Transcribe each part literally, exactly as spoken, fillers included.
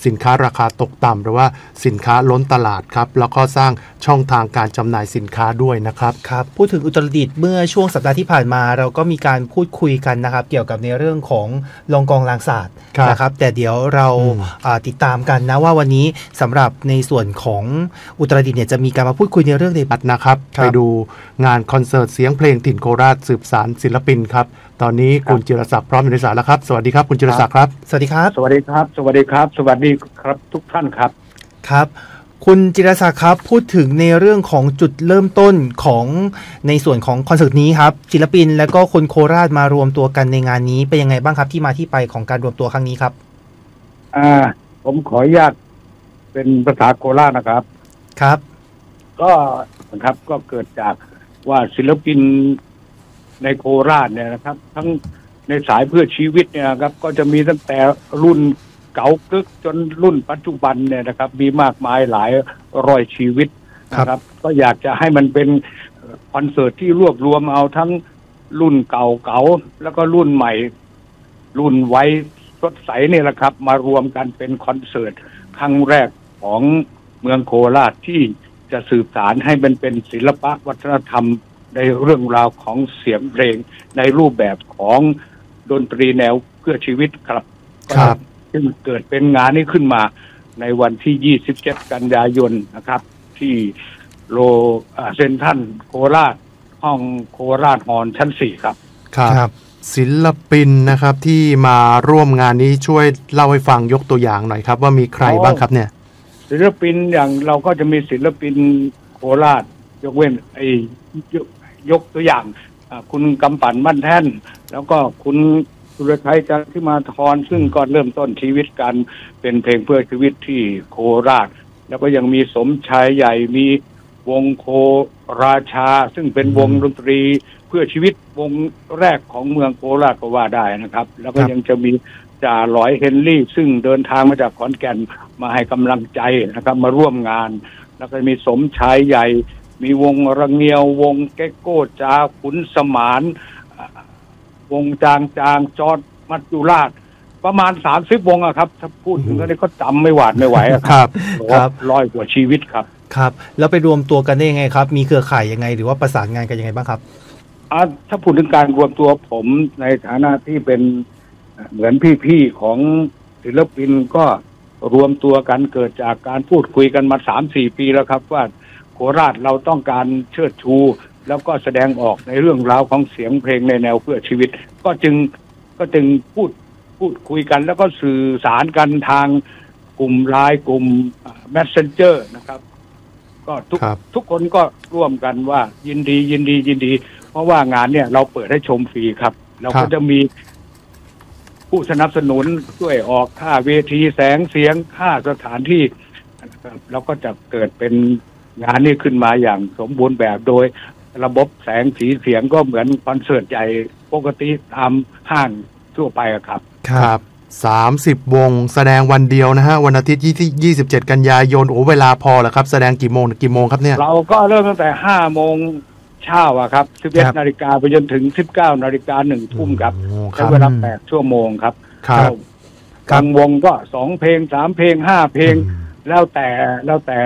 สินค้าราคาตกต่ำหรือว่าสินค้าล้นตลาดครับแล้วก็สร้างช่องทางการจำหน่ายสินค้าด้วยนะครับครับพูดถึงอุตรดิตถ์เมื่อช่วงสัปดาห์ที่ผ่านมาเราก็มีการพูดคุยกันนะครับเกี่ยวกับในเรื่องของลองกองลางศาสตร์นะครับแต่เดี๋ยวเราติดตามกันนะว่าวันนี้สำหรับในส่วนของอุตรดิตถ์เนี่ยจะมีการมาพูดคุยในเรื่องในบัตรนะครับไปดูงานคอนเสิร์ตเสียงเพลงถิ่นโคราชสืบสานศิลปินครับตอนนี้คุณจิรศักดิ์พร้อมอยู่ในสายแล้วครับสวัสดีครับคุณจิรศักดิ์ครับสวัสดีครับสวัสดีครับสวัสดีครับสวัสดีครับทุกท่านครับครับคุณจิรศักดิ์ครับพูดถึงในเรื่องของจุดเริ่มต้นของในส่วนของคอนเสิร์ตนี้ครับศิลปินและก็คนโคราชมารวมตัวกันในงานนี้เป็นยังไงบ้างครับที่มาที่ไปของการรวมตัวครั้งนี้ครับอ่าผมขออนุญาตเป็นภาษาโคราชนะครับครับก็นะครับก็เกิดจากว่าศิลปินในโคราชเนี่ยนะครับทั้งในสายเพื่อชีวิตเนี่ยครับก็จะมีตั้งแต่รุ่นเก่ากึกจนรุ่นปัจจุบันเนี่ยนะครับมีมากมายหลายร้อยชีวิตนะครับก็อยากจะให้มันเป็นคอนเสิร์ตที่รวบรวมเอาทั้งรุ่นเก่าเก่าแล้วก็รุ่นใหม่รุ่นไว้สดใสเนี่ยแหละครับมารวมกันเป็นคอนเสิร์ตครั้งแรกของเมืองโคราชที่จะสืบสานให้มันเป็นศิลปะวัฒนธรรมในเรื่องราวของเสียงเพลงในรูปแบบของดนตรีแนวเพื่อชีวิตครับครับซึ่งเกิดเป็นงานนี้ขึ้นมาในวันที่ยี่สิบเจ็ดกันยายนนะครับที่โลเซ็นทรัลโคราชห้องโคราชฮอลล์ชั้นสี่ครับครับศิลปินนะครับที่มาร่วมงานนี้ช่วยเล่าให้ฟังยกตัวอย่างหน่อยครับว่ามีใครบ้างครับเนี่ยศิลปินอย่างเราก็จะมีศิลปินโคราชยกเว้นไอ้ยกตัวอย่างคุณกำปั่นมั่นแท่นแล้วก็คุณสุรชัยจันทิมาธรซึ่งก็เริ่มต้นชีวิตกันเป็นเพลงเพื่อชีวิตที่โคราชแล้วก็ยังมีสมชายใหญ่มีวงโคราชาซึ่งเป็นวงดนตรีเพื่อชีวิตวงแรกของเมืองโคราชก็ว่าได้นะครับแล้วก็ยังจะมีจ่าหลอยเฮนรี่ซึ่งเดินทางมาจากขอนแก่นมาให้กำลังใจนะครับมาร่วมงานแล้วก็มีสมชายใหญ่มีวงระเงียววงเก๊กโก้จาขุนสมานวงจางจางจอดมัจจุราชประมาณสามสิบวงอะครับถ้าพูดถึงก็ได้ก็จำไม่หวาดไม่ไหวครับครับร้อยกว่าชีวิตครับครับแล้วไปรวมตัวกันได้ยังไงครับมีเครือข่ายยังไงหรือว่าประสานงานกันยังไงบ้างครับอ่าถ้าพูดถึงการรวมตัวผมในฐานะที่เป็นเหมือนพี่ๆของศิลปินก็รวมตัวกันเกิดจากการพูดคุยกันมา สามสี่ ปีแล้วครับว่าโคราชเราต้องการเชิดชูแล้วก็แสดงออกในเรื่องราวของเสียงเพลงในแนวเพื่อชีวิตก็จึงก็จึงพูดพูดคุยกันแล้วก็สื่อสารกันทางกลุ่มไลน์กลุ่ม Messenger นะครับก็ทุกทุกคนก็ร่วมกันว่ายินดียินดียินดีเพราะว่างานเนี่ยเราเปิดให้ชมฟรีครับเราก็จะมีผู้สนับสนุนช่วยออกค่าเวทีแสงเสียงค่าสถานที่แล้วก็จะเกิดเป็นงานนี้ขึ้นมาอย่างสมบูรณ์แบบโดยระบบแสงสีเสียงก็เหมือนคอนเสิร์ตใหญ่ปกติตามห้างทั่วไปครับครับสามสิบวงแสดงวันเดียวนะฮะวันอาทิตย์ที่ยี่สิบเจ็ดกันยายนโอ้เวลาพอเหรอครับแสดงกี่โมงกี่โมงครับเนี่ยเราก็เริ่มตั้งแต่ห้าโมงเช้าอะครับสิบเอ็ดนาฬิกาไปจนถึงสิบเก้านาฬิกาหนึ่งทุ่มครับใช้เวลาแปดชั่วโมงครับครับกลางวงก็สองเพลงสามเพลงห้าเพลงแล้วแต่แล้วแต่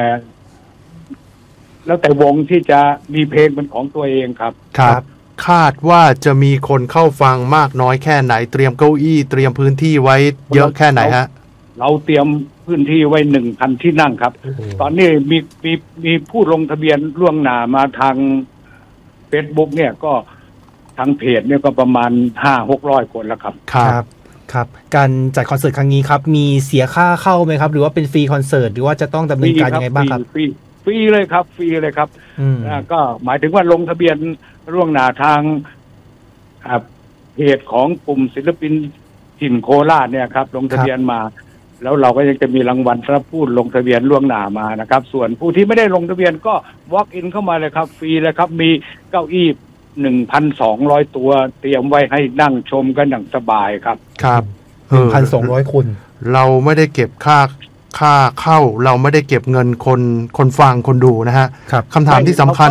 แล้วแต่วงที่จะมีเพลงเป็นของตัวเองครับครับคาดว่าจะมีคนเข้าฟังมากน้อยแค่ไหนเตรียมเก้าอี้เตรียมพื้นที่ไว้เยอะแค่ไหนฮะเราเตรียมพื้นที่ไว้หนึ่งพันที่นั่งครับตอนนี้มีมีมีผู้ลงทะเบียนล่วงหน้ามาทาง Facebook เนี่ยก็ทางเพจเนี่ยก็ประมาณ ห้าหกร้อย คนแล้วครับครับครับการจัดคอนเสิร์ตครั้งนี้ครับมีเสียค่าเข้าไหมครับหรือว่าเป็นฟรีคอนเสิร์ตหรือว่าจะต้องดำเนินการยังไงบ้างครับฟรีฟรีเลยครับฟรีเลยครับก็หมายถึงว่าลงทะเบียนล่วงหน้าทางเพจของกลุ่มศิลปินถิ่นโคราชเนี่ยครับลงทะเบียนมาแล้วเราก็ยังจะมีรางวัลสำหรับผู้ลงทะเบียนล่วงหน้ามานะครับส่วนผู้ที่ไม่ได้ลงทะเบียนก็ walk in เข้ามาเลยครับฟรีเลยครับมีเก้าอี้ หนึ่งพันสองร้อย ตัวเตรียมไว้ให้นั่งชมกันอย่างสบายครับครับหนึ่งพันสองร้อย คนเราไม่ได้เก็บค่าค่าเข้าเราไม่ได้เก็บเงินคนคนฟังคนดูนะฮะคำถามที่สำคัญ